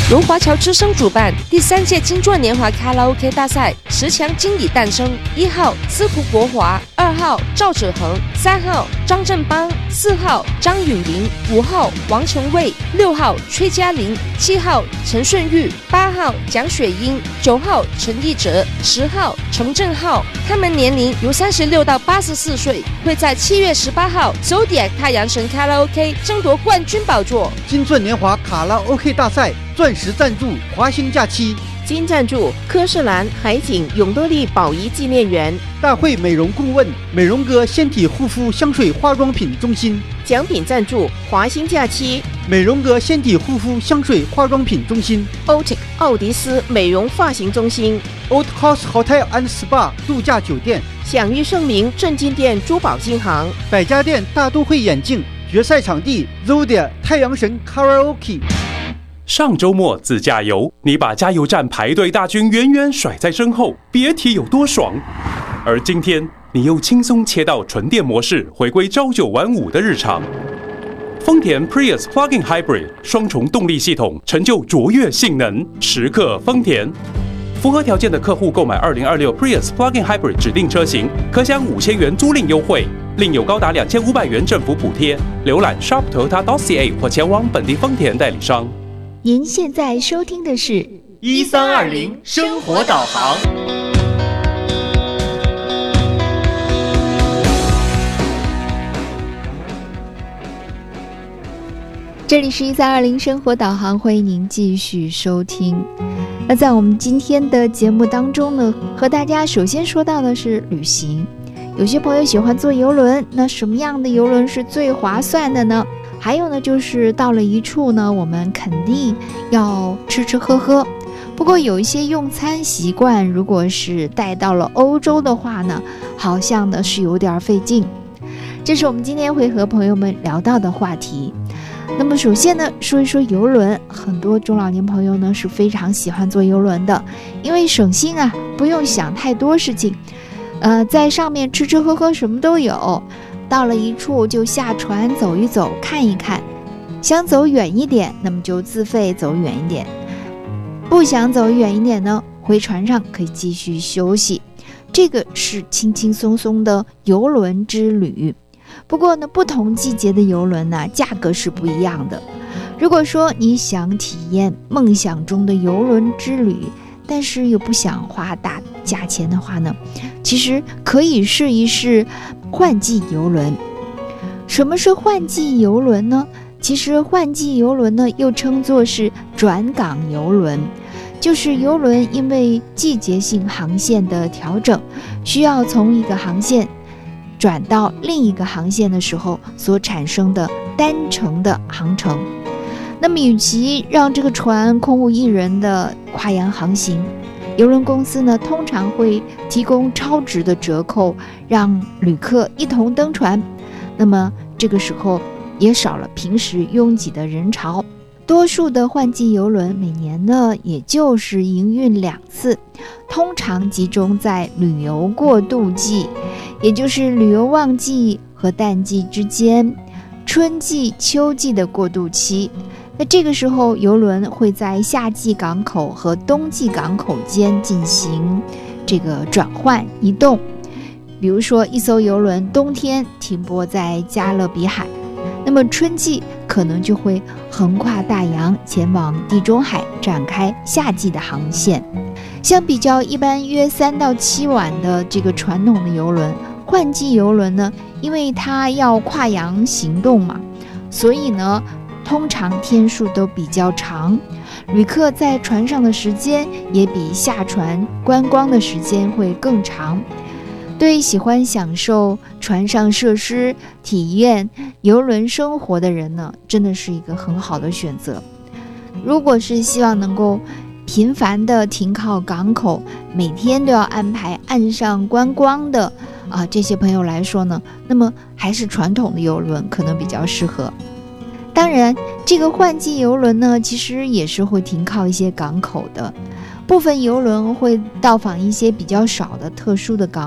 由华侨之声主办第3届金钻年华卡拉 OK 大赛10强经理诞生：1号司徒国华，2号赵子恒，3号张振邦，4号张允麟，5号王成卫，6号崔嘉玲，7号陈顺玉，8号蒋雪英，9号陈义哲，10号程正浩。他们年龄由36到84岁，会在7月18号 Zodiac 太阳神卡拉 OK 争夺冠军宝座。 金钻年华卡拉 OK 大赛钻石赞助华兴假期， 金赞助科士兰海景永乐利宝仪纪念园， 大会美容顾问美容阁纤体护肤香水化妆品中心， 奖品赞助华兴假期美容阁纤体护肤香水化妆品中心， Otic 奥迪斯美容发型中心， Old House Hotel and Spa 度假酒店， 享誉盛名正金店珠宝金行， 百家店大都会眼镜，决赛场地 Zodiac 太阳神 Karaoke。 上周末自驾游，你把加油站排队大军远远甩在身后，别提有多爽。而今天，你又轻松切到纯电模式，回归朝9晚5的日常。丰田 Prius Plug-in Hybrid 双重动力系统，成就卓越性能，时刻丰田。符合条件的客户购买2026 Prius Plug-in Hybrid 指定车型，可享5000元租赁优惠，另有高达2500元政府补贴。浏览 shop.toyota.ca 或前往本地丰田代理商。 您现在收听的是 1320生活导航。 这里是1320生活导航，欢迎您继续收听。那在我们今天的节目当中呢，和大家首先说到的是旅行。有些朋友喜欢坐邮轮，那什么样的邮轮是最划算的呢？还有呢，就是到了一处呢，我们肯定要吃吃喝喝。不过有一些用餐习惯，如果是带到了欧洲的话呢，好像呢是有点费劲。这是我们今天会和朋友们聊到的话题。那么首先呢，说一说邮轮，很多中老年朋友呢是非常喜欢坐邮轮的，因为省心啊，不用想太多事情。在上面吃吃喝喝什么都有。到了一处就下船走一走看一看，想走远一点那么就自费走远一点，不想走远一点呢，回船上可以继续休息。这个是轻轻松松的邮轮之旅。不过呢，不同季节的邮轮呢，价格是不一样的。如果说你想体验梦想中的邮轮之旅，但是又不想花大价钱的话呢，其实可以试一试换季邮轮。什么是换季邮轮呢？其实换季邮轮呢，又称作是转港邮轮，就是邮轮因为季节性航线的调整，需要从一个航线转到另一个航线的时候所产生的单程的航程。那么与其让这个船空无一人的跨洋航行，邮轮公司呢通常会提供超值的折扣，让旅客一同登船。那么这个时候也少了平时拥挤的人潮。多数的换季邮轮每年呢也就是营运2次，通常集中在旅游过渡季，也就是旅游旺季和淡季之间，春季秋季的过渡期。那这个时候邮轮会在夏季港口和冬季港口间进行这个转换移动。比如说一艘邮轮冬天停泊在加勒比海，那么春季可能就会横跨大洋前往地中海，展开夏季的航线。相比较一般约3到7晚的这个传统的邮轮，换季邮轮呢，因为它要跨洋行动嘛，所以呢通常天数都比较长，旅客在船上的时间也比下船观光的时间会更长。对喜欢享受船上设施、体验邮轮生活的人呢，真的是一个很好的选择。如果是希望能够频繁的停靠港口，每天都要安排岸上观光的这些朋友来说呢，那么还是传统的邮轮可能比较适合。当然，这个换季邮轮呢，其实也是会停靠一些港口的。部分邮轮会到访一些比较少的特殊的港